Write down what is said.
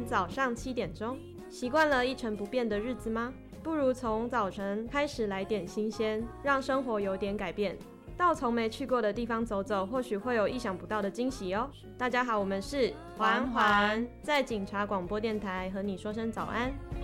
天早上7点钟。习惯了一成不变的日子吗？不如从早晨开始来点新鲜，让生活有点改变。到从没去过的地方走走，或许会有意想不到的惊喜哦。大家好，我们是环环，在警察广播电台和你说声早安。